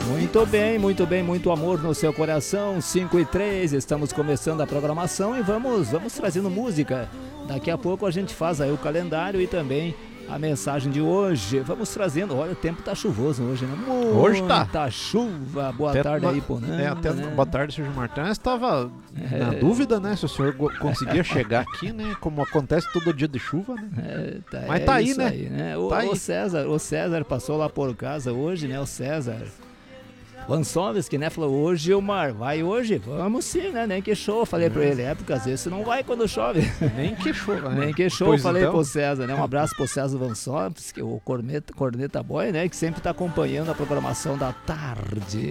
Muito bem, muito amor no seu coração. 5 e 3, estamos começando a programação e vamos trazendo música. Daqui a pouco a gente faz aí o calendário e também a mensagem de hoje. Vamos trazendo, olha, o tempo tá chuvoso hoje, né? Hoje tá. Muita chuva. Boa tarde aí, Ponanda. Boa tarde, Sérgio Martins. Eu estava na dúvida, né, se o senhor conseguia chegar aqui, né, como acontece todo dia de chuva, né? Mas tá aí, né? O César passou lá por casa hoje, né, o César Vansovski, né, falou, hoje, Gilmar, vai hoje? Vamos sim, né, nem que show, falei pra ele, porque às vezes você não vai quando chove. Nem que show, né? Nem que show, pois falei então. Pro César, né, um abraço pro César Vansovski, o Corneta Boy, né, que sempre tá acompanhando a programação da tarde.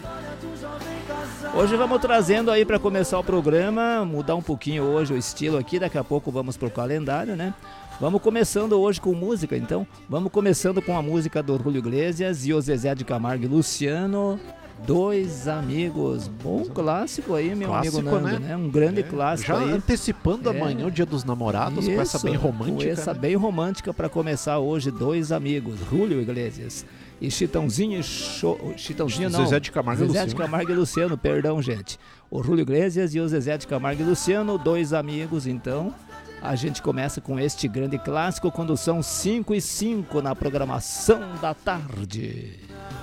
Hoje vamos trazendo aí pra começar o programa, mudar um pouquinho hoje o estilo aqui, daqui a pouco vamos pro calendário, né. Vamos começando hoje com música, então. Vamos começando com a música do Julio Iglesias e o Zezé de Camargo e Luciano, Dois Amigos. Bom clássico aí, meu amigo Nando, né? Um grande clássico já aí. Antecipando amanhã o Dia dos Namorados, com essa bem romântica. Com essa bem romântica para começar hoje, Dois Amigos, Julio Iglesias. E Chitãozinho não. Zezé de Camargo e Luciano, perdão, gente. O Julio Iglesias e o Zezé de Camargo e Luciano, Dois Amigos, então. A gente começa com este grande clássico quando são 5 e 5 na programação da tarde.